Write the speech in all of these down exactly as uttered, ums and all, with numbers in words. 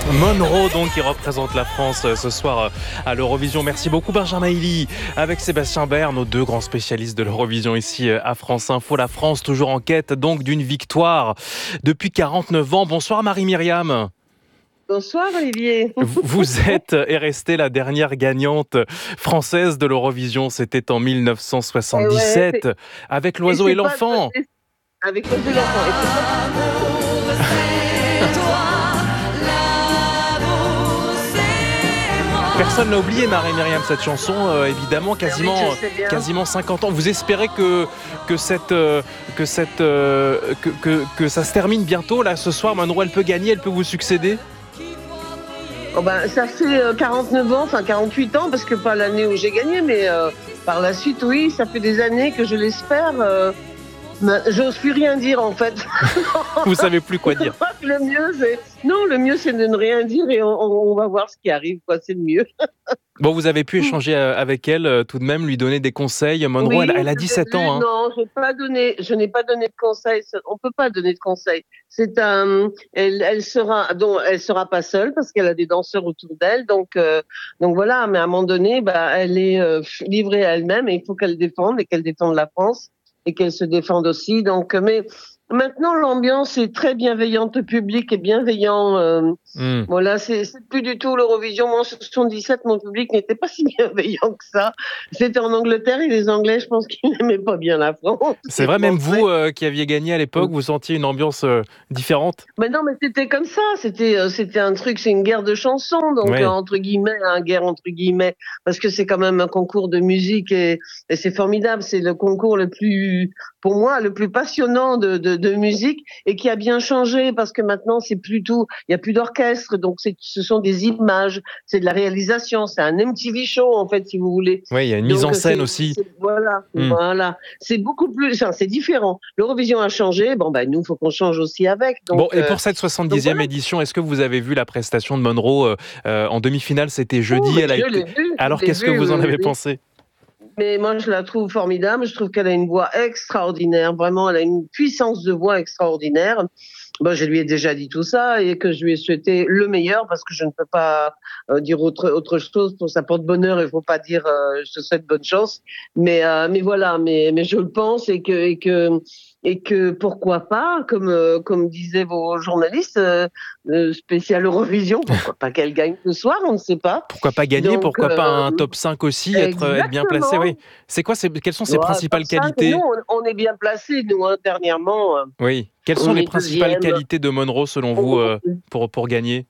Monro donc qui représente la France ce soir à l'Eurovision. Merci beaucoup Benjamin Hilly avec Sébastien Baird, nos deux grands spécialistes de l'Eurovision ici à France Info. La France toujours en quête donc d'une victoire depuis quarante-neuf ans. Bonsoir Marie-Myriam. Bonsoir Olivier. Vous êtes et restez la dernière gagnante française de l'Eurovision. C'était en mille neuf cent soixante-dix-sept ouais, avec l'oiseau et, et l'enfant. Pas, avec l'oiseau et l'enfant. Personne n'a oublié Marie-Myriam cette chanson, euh, évidemment, quasiment, oui, quasiment cinquante ans. Vous espérez que, que, cette, euh, que, cette, euh, que, que, que ça se termine bientôt, là, ce soir, Monro, elle peut gagner, elle peut vous succéder? Oh ben, ça fait quarante-neuf ans, enfin quarante-huit ans, parce que pas l'année où j'ai gagné, mais euh, par la suite, oui, ça fait des années que je l'espère. Euh, J'ose plus rien dire en fait. Vous savez plus quoi dire. Le mieux, c'est non, le mieux c'est de ne rien dire et on, on va voir ce qui arrive. Quoi, c'est le mieux. Bon, vous avez pu échanger avec elle tout de même, lui donner des conseils. Monro, oui, elle, elle a dix-sept ans. Hein. Non, je n'ai pas donné, je n'ai pas donné de conseils. On peut pas donner de conseils. C'est un, elle, elle sera, donc elle sera pas seule parce qu'elle a des danseurs autour d'elle. Donc, euh, donc voilà. Mais à un moment donné, bah, elle est euh, livrée à elle-même et il faut qu'elle défende et qu'elle défende la France. Et qu'elle se défende aussi. Donc, mais maintenant, l'ambiance est très bienveillante, le public est bienveillant. Euh, mm. Voilà, c'est, c'est plus du tout l'Eurovision. Moi, en soixante-dix-sept, mon public n'était pas si bienveillant que ça. C'était en Angleterre et les Anglais, je pense qu'ils n'aimaient pas bien la France. C'est vrai, même vous euh, qui aviez gagné à l'époque, vous sentiez une ambiance euh, différente? Mais non, mais c'était comme ça. C'était, euh, c'était un truc, c'est une guerre de chansons, donc ouais. euh, entre guillemets, un hein, guerre entre guillemets, parce que c'est quand même un concours de musique et, et c'est formidable. C'est le concours le plus, pour moi, le plus passionnant de, de, de musique et qui a bien changé parce que maintenant c'est plus tout, il y a plus d'orchestre, donc c'est, ce sont des images, c'est de la réalisation, c'est un M T V show en fait, si vous voulez. Oui, il y a une donc, mise en scène c'est, aussi. C'est, voilà, mmh. voilà, c'est beaucoup plus, enfin, c'est différent. L'Eurovision a changé, bon ben nous, il faut qu'on change aussi avec. Donc, bon, et pour cette soixante-dixième voilà. édition, est-ce que vous avez vu la prestation de Monro euh, euh, en demi-finale? C'était jeudi. Oh, elle a je été... l'ai vu, Alors je l'ai qu'est-ce vu, que vous en avez oui. pensé? Mais moi, je la trouve formidable. Je trouve qu'elle a une voix extraordinaire. Vraiment, elle a une puissance de voix extraordinaire. Bon, je lui ai déjà dit tout ça et que je lui ai souhaité le meilleur parce que je ne peux pas euh, dire autre autre chose pour sa porte-bonheur. Il faut pas dire euh, je te souhaite bonne chance. Mais euh, mais voilà, mais mais je le pense et que et que et que pourquoi pas, comme euh, comme disaient vos journalistes euh, spécial Eurovision, pourquoi pas qu'elle gagne ce soir, on ne sait pas. Pourquoi pas gagner, Donc, pourquoi euh, pas un top cinq aussi, être, être bien placé. Oui. C'est quoi, c'est, quelles sont ses ouais, principales qualités? Nous, on, on est bien placés, nous, hein, dernièrement. Euh, oui. Quelles sont les principales deuxième. qualités de Monro, selon vous, euh, pour, pour gagner?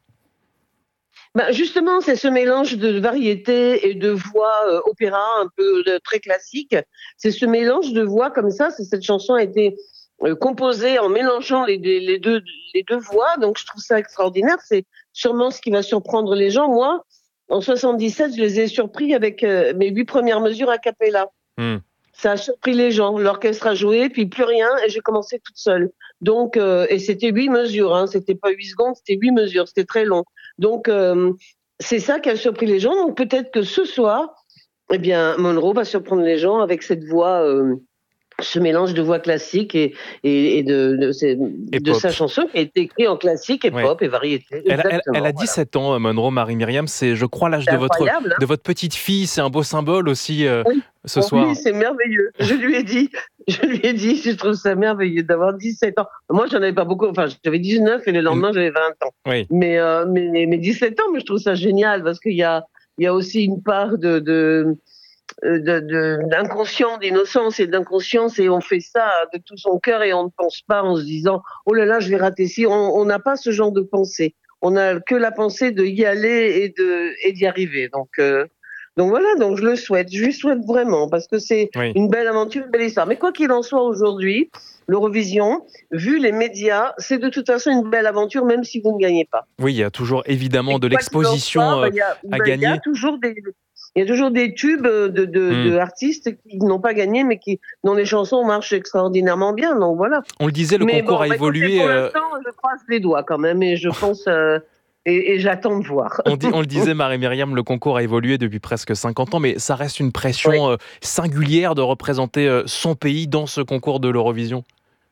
Ben justement, c'est ce mélange de variété et de voix euh, opéra un peu euh, très classique. C'est ce mélange de voix comme ça. C'est, cette chanson a été euh, composée en mélangeant les, les, les, deux, les deux voix. Donc, je trouve ça extraordinaire. C'est sûrement ce qui va surprendre les gens. Moi, en soixante-dix-sept, je les ai surpris avec euh, mes huit premières mesures a cappella. Mm. Ça a surpris les gens. L'orchestre a joué, puis plus rien, et j'ai commencé toute seule. Donc, euh, et c'était huit mesures, hein, c'était pas huit secondes, c'était huit mesures, c'était très long. Donc, euh, c'est ça qui a surpris les gens. Donc, peut-être que ce soir, eh bien, Monro va surprendre les gens avec cette voix, euh, ce mélange de voix classique et, et, et de, de, de, de sa chanson qui a été écrite en classique et ouais. pop et variété. Elle, elle, elle a dix-sept voilà. ans, Monro, Marie-Myriam. C'est, je crois, l'âge de votre, hein. de votre petite fille. C'est un beau symbole aussi euh, oui. ce oui, soir. Oui, c'est merveilleux. Je lui ai dit, je lui ai dit, je trouve ça merveilleux d'avoir dix-sept ans. Moi, j'en avais pas beaucoup. Enfin, j'avais dix-neuf et le lendemain, j'avais vingt ans. Oui. Mais, euh, mais, mais dix-sept ans, mais je trouve ça génial parce qu'il y a, il y a aussi une part de, de De, de, d'inconscient, d'innocence et d'inconscience, et on fait ça de tout son cœur et on ne pense pas en se disant oh là là je vais rater si, on n'a pas ce genre de pensée, on n'a que la pensée de y aller et, de, et d'y arriver, donc, euh, donc voilà, donc je le souhaite, je lui souhaite vraiment parce que c'est oui. une belle aventure, une belle histoire, mais quoi qu'il en soit aujourd'hui, l'Eurovision, vu les médias, c'est de toute façon une belle aventure même si vous ne gagnez pas. Oui, il y a toujours évidemment et de l'exposition soit, bah, a, à bah, gagner. Il y a toujours des Il y a toujours des tubes de, de, mmh. de artistes qui n'ont pas gagné, mais qui, dont les chansons marchent extraordinairement bien. Donc voilà. On le disait, le mais concours bon, a bah, évolué. Pour l'instant, je croise les doigts quand même, et je pense euh, et, et j'attends de voir. On, dit, on le disait, Marie-Myriam, le concours a évolué depuis presque cinquante ans, mais ça reste une pression oui. euh, singulière de représenter euh, son pays dans ce concours de l'Eurovision.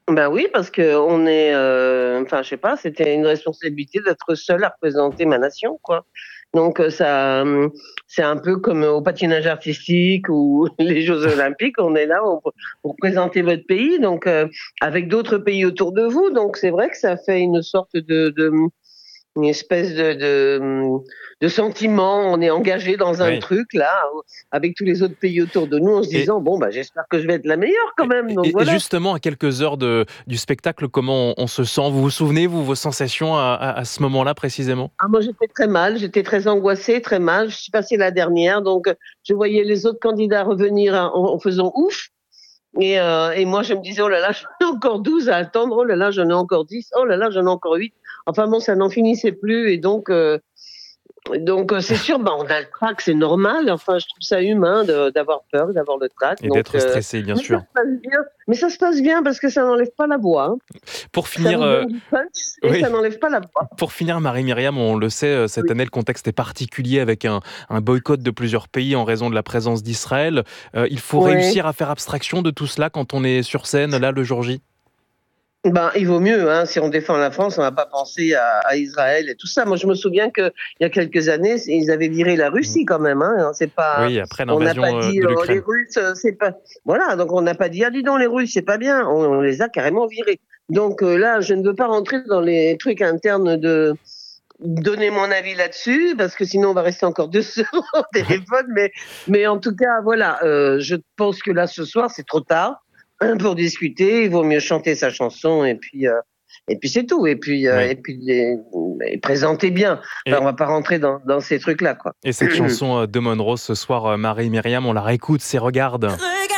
Ben oui, parce qu'on est, heu, enfin, je sais pas, c'était une responsabilité d'être seule à représenter ma nation, quoi. Donc heu, ça, mmh, c'est un peu comme au patinage artistique ou les jeux olympiques, on est là pour pour présenter votre pays, donc heu, avec d'autres pays autour de vous, donc c'est vrai que ça fait une sorte de de, mmh, une espèce de de, mmh, de sentiment. On est engagé dans un Oui. truc là, avec tous les autres pays autour de nous, en se Et disant: «Bon, bah, j'espère que je vais être la meilleure quand et même», donc et et voilà. justement, à quelques heures de du spectacle, comment on on se sent? Vous vous souvenez, vous, vos sensations à à à ce moment-là précisément? Ah moi j'étais très mal, j'étais très angoissée, très mal. Je suis passée la dernière, donc heu, je voyais les autres candidats revenir en en faisant «ouf» et heu et moi je me disais: «Oh là là, j'en ai encore douze à attendre. Oh là là, j'en ai encore dix. Oh là là, j'en ai encore huit». Enfin bon, ça n'en finissait plus et donc heu donc heu, c'est sûr, bah, on a le trac, c'est normal. Enfin, je trouve ça humain de d'avoir peur, d'avoir le trac, Et donc d'être heu, stressé, bien mais ça sûr. se passe bien mais ça se passe bien parce que ça n'enlève pas la voix, hein. Pour Ça finir, vous heu donne du punch et oui. ça n'enlève pas la voix. Pour finir, Marie-Myriam, on le sait, heu, cette Oui. année, le contexte est particulier avec un un boycott de plusieurs pays en raison de la présence d'Israël. Heu, il faut Ouais. réussir à faire abstraction de tout cela quand on est sur scène, là, le jour J? Ben, il vaut mieux, hein, si on défend la France, on va pas penser à à Israël et tout ça. Moi, je me souviens qu'il y a quelques années, c'est ils avaient viré la Mmh. Russie quand même, hein. C'est pas Oui, après on n'a pas l'invasion, heu, dit: de «Oh les l'Ukraine. Russes, heu, c'est pas» voilà, donc on n'a pas dit: «Ah dis donc les Russes, c'est pas bien». On on les a carrément virés. Donc heu, là, je ne veux pas rentrer dans les trucs internes de donner mon avis là-dessus parce que sinon on va rester encore deux heures au téléphone, mais mais en tout cas, voilà, heu, je pense que là, ce soir, c'est trop tard pour discuter. Il vaut mieux chanter sa chanson et puis, heu et puis c'est tout et puis, heu Oui. et puis les et présenter bien. Enfin, Et on va pas rentrer dans dans ces trucs-là, quoi. et cette chanson, heu, de Monrose ce soir, heu, Marie-Myriam, on la réécoute, c'est «Regarde».